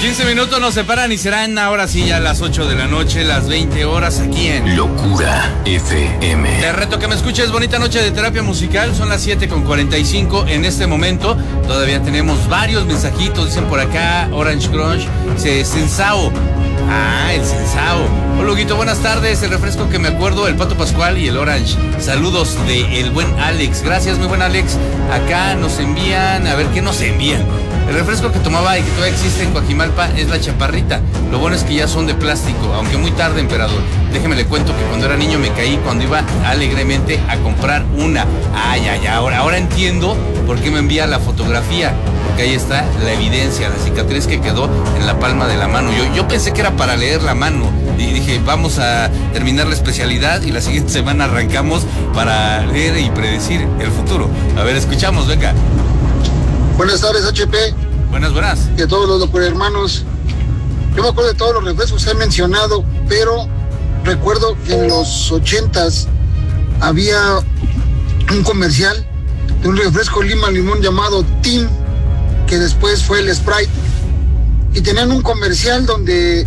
15 minutos nos separan y serán ahora sí ya las 8 de la noche, las 20 horas aquí en Locura FM. Te reto que me escuches, bonita noche de terapia musical, son las 7:45 en este momento. Todavía tenemos varios mensajitos, dicen por acá, Orange Crunch, Sensao. El Sensao. Hola, Huguito, buenas tardes. El refresco que me acuerdo, el Pato Pascual y el Orange. Saludos de el buen Alex. Gracias, muy buen Alex. Acá nos envían, a ver qué nos envían. El refresco que tomaba y que todavía existe en Coajimalpa es la Chaparrita. Lo bueno es que ya son de plástico, aunque muy tarde, emperador. Déjeme le cuento que cuando era niño me caí cuando iba alegremente a comprar una. Ahora entiendo por qué me envía la fotografía. Porque ahí está la evidencia, la cicatriz que quedó en la palma de la mano. Yo pensé que era para leer la mano. Y dije, vamos a terminar la especialidad y la siguiente semana arrancamos para leer y predecir el futuro. A ver, escuchamos, venga. Buenas tardes, HP. Buenas. Y a todos los Locura Hermanos. Yo me acuerdo de todos los refrescos que he mencionado, pero recuerdo que en los 80s había un comercial de un refresco lima limón llamado Team, que después fue el Sprite. Y tenían un comercial donde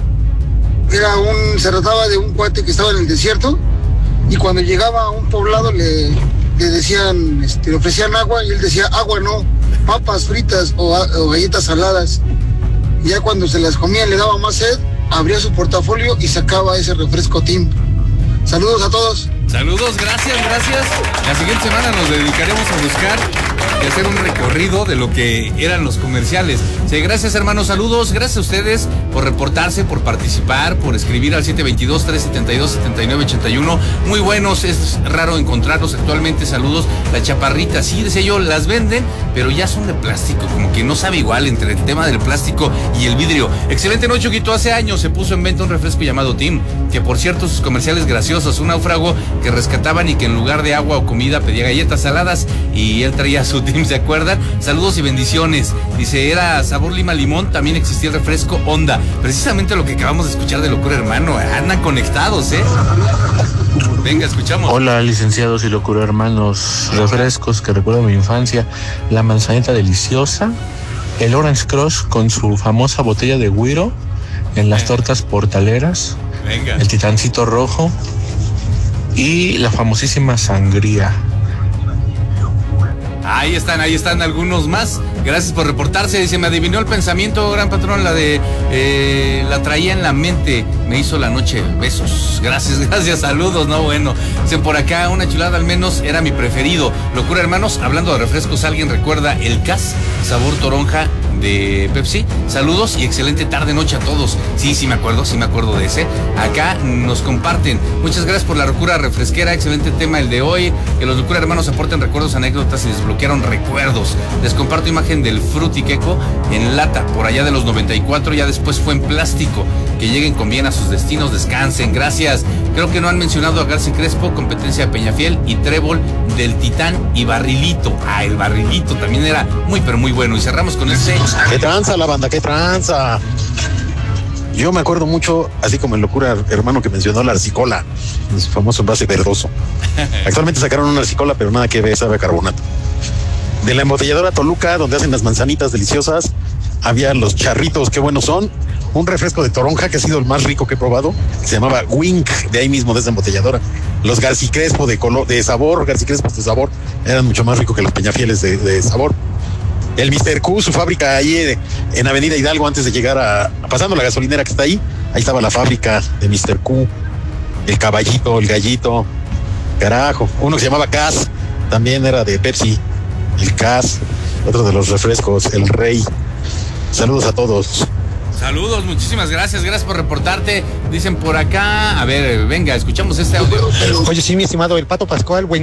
se trataba de un cuate que estaba en el desierto y cuando llegaba a un poblado le decían, le ofrecían agua y él decía, agua no, papas fritas o galletas saladas. Y ya cuando se las comía le daba más sed, abría su portafolio y sacaba ese refresco Team. Saludos a todos. Saludos, gracias. La siguiente semana nos dedicaremos a buscar y hacer un recorrido de lo que eran los comerciales. Sí, gracias, hermanos, saludos. Gracias a ustedes por reportarse, por participar, por escribir al 722-372-7981. Muy buenos, es raro encontrarlos actualmente. Saludos. La Chaparrita, sí, decía yo, las venden, pero ya son de plástico, como que no sabe igual entre el tema del plástico y el vidrio. Excelente noche, Huguito. Hace años se puso en venta un refresco llamado Team, que por cierto sus comerciales graciosos, un náufrago que rescataban y que en lugar de agua o comida pedía galletas saladas y él traía su Team, ¿se acuerdan? Saludos y bendiciones. Dice, era sabor lima limón, también existía el refresco Honda. Precisamente lo que acabamos de escuchar de Locura Hermano, andan conectados, Venga, escuchamos. Hola, licenciados y Locura Hermanos. Refrescos que recuerdo mi infancia, la manzanita deliciosa, el Orange Crush con su famosa botella de güiro en las tortas portaleras, venga, el Titancito rojo y la famosísima sangría. Ahí están algunos más. Gracias por reportarse. Dice, me adivinó el pensamiento, gran patrón, la traía en la mente, me hizo la noche. Besos. Gracias, saludos, no bueno. Dicen por acá, una chulada al menos era mi preferido. Locura Hermanos, hablando de refrescos, ¿alguien recuerda el Cas, sabor toronja de Pepsi? Saludos y excelente tarde noche a todos. Sí me acuerdo de ese. Acá nos comparten. Muchas gracias por la locura refresquera, excelente tema el de hoy. Que los Locura Hermanos aporten recuerdos, anécdotas y desbloquearon recuerdos. Les comparto imagen del Fruity Queco en lata por allá de los 94, ya después fue en plástico. Que lleguen con bien a sus destinos, descansen, gracias. Creo que no han mencionado a García Crespo, competencia de Peñafiel y Trébol del Titán y Barrilito. El Barrilito también era muy pero muy bueno. Y cerramos con este. ¡Qué tranza la banda, qué tranza! Yo me acuerdo mucho, así como en Locura Hermano que mencionó la Arcicola, en su famoso envase verdoso. Actualmente sacaron una Arcicola, pero nada que ver, sabe a carbonato. De la embotelladora Toluca, donde hacen las manzanitas deliciosas, había los charritos, qué buenos son. Un refresco de toronja que ha sido el más rico que he probado, que se llamaba Wink, de ahí mismo, de esa embotelladora. Los García Crespo de sabor, García Crespo de sabor, eran mucho más ricos que los Peñafieles de sabor. El Mr. Q, su fábrica ahí en Avenida Hidalgo, antes de llegar pasando la gasolinera que está ahí estaba la fábrica de Mr. Q, el caballito, el gallito, carajo. Uno que se llamaba Cas, también era de Pepsi, el Cas, otro de los refrescos, el Rey. Saludos a todos. Saludos, muchísimas gracias por reportarte. Dicen por acá, a ver, venga, escuchamos este audio. Oye, sí, mi estimado, el Pato Pascual, güey.